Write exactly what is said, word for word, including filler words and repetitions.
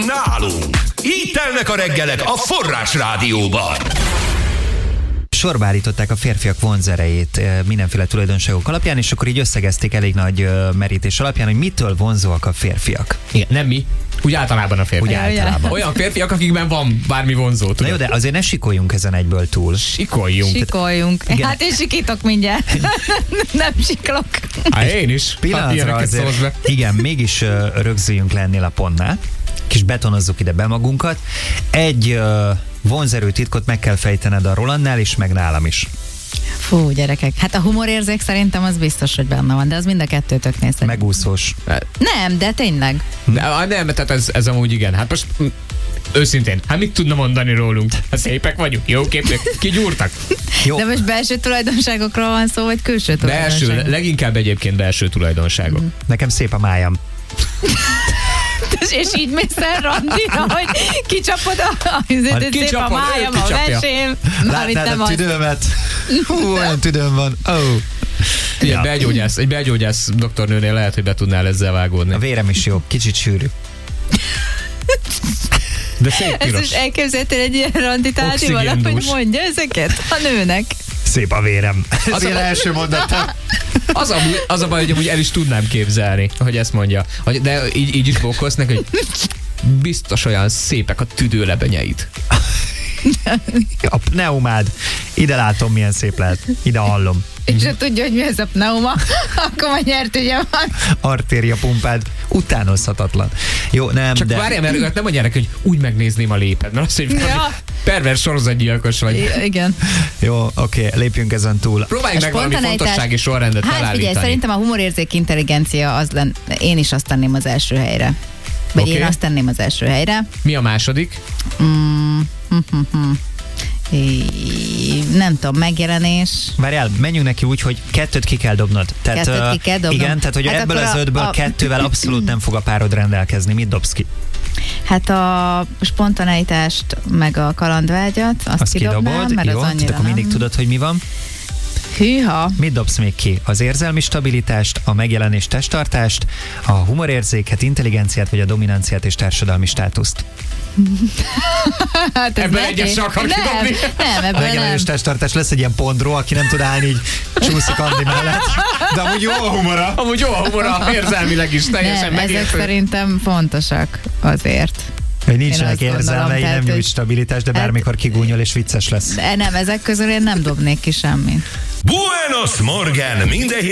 nálunk. Így telnek a reggelek a Forrás Rádióban. Sorba állították a férfiak vonzerejét mindenféle tulajdonságok alapján, és akkor így összegezték elég nagy merítés alapján, hogy mitől vonzóak a férfiak. Igen, nem mi. Úgy általában a férfiak. Úgy általában. Olyan férfiak, akikben van bármi vonzó. Tudod? Na jó, de azért ne sikoljunk ezen egyből túl. Sikoljunk. Sikoljunk. Igen. Hát én sikítok mindjárt. Nem siklok. Há, én is. Pillanatra azért, igen, mégis uh, rögzüljünk le ennél a pontnál, kis betonozzuk ide be magunkat. Egy uh, vonzerő titkot meg kell fejtened a Rolandnál is, meg nálam is. Fú, gyerekek. Hát a humorérzék szerintem az biztos, hogy benne van, de az mind a kettőtöknél szerintem. Megúszós. Nem, de tényleg. De, nem, tehát ez, ez amúgy igen. Hát most őszintén, hát mit tudna mondani rólunk? Hát szépek vagyunk, jó képek, kigyúrtak. Jó. De most belső tulajdonságokról van szó, vagy külső tulajdonságokról? Belső, leginkább egyébként belső tulajdonságok. Nekem szép a májam. És így mész el randira, hogy kicsapod a, a, a szép kicsapod, a májam, a kicsapja. vesém. Látnád a tüdőmet? Hú, olyan tüdőm van. Oh. Egy Ja. belgyógyász, egy belgyógyász doktornőnél lehet, hogy be tudnál ezzel vágódni. A vérem is jó, kicsit sűrű. De szép Ezt piros. is elképzeltél egy ilyen randit állni, valahogy Oxigéndús. mondja ezeket a nőnek. Szép a vérem. Ez Az az a- első mondatom. Az a, az a baj, hogy amúgy el is tudnám képzelni, hogy ezt mondja. Hogy- De így, így is bókolsz neki, hogy biztos olyan szépek a tüdőlebenyeid. A pneumád. Ide látom, milyen szép lehet. Ide hallom. És ha tudja, hogy mi ez a pneuma, akkor már nyert ugye van. Artéria pumpád. Utánozhatatlan. Jó, nem, Csak de... várjál, mert őket nem mondják neki, hogy úgy megnézném a léped. Mert azt, hogy valami Ja. pervers sorozatgyilkos vagy. I- igen. Jó, oké, lépjünk ezen túl. Próbáljuk A meg valami spontaneitás- fontossági sorrendet Hát figyelj, felállítani. szerintem a humorérzék intelligencia az len, én is azt tenném az első helyre. Vagy Oké. én azt tenném az első helyre. Mi a második? Mm, hm, hm, hm. É, nem tudom, megjelenés. Várjál, menjünk neki úgy, hogy kettőt ki kell dobnod. Tehát, Kettőt ö, ki kell dobnom. Igen, tehát hogy Hát ebből akkor az a- ötből a- kettővel abszolút nem fog a párod rendelkezni. Mit dobsz ki? Hát a spontaneitást, meg a kalandvágyat, azt, Azt kidobnám, kidobod, mert jó, az tehát annyira akkor mindig nem. tudod, hogy mi van. Hűha. Mit dobsz még ki? Az érzelmi stabilitást, a megjelenés testtartást, a humorérzéket, intelligenciát, vagy a dominanciát és társadalmi státuszt? Hát ez Ebből neki- egyet se akar nem, kidobni. nem, A ebből nem. megjelenés testtartás lesz egy ilyen pondró, aki nem tud állni, így csúszik Andi mellett. De amúgy jó a humora. Amúgy jó a humora, érzelmileg is teljesen Nem, ezek megértő. szerintem fontosak azért. Hogy Én nincsenek azt gondolom, érzelmei, tehát, nem nyújt hogy- stabilitást, de Hát- bármikor kigúnyol és vicces lesz. De nem, ezek közül én nem dobnék ki semmit. Buenos Morgan, minden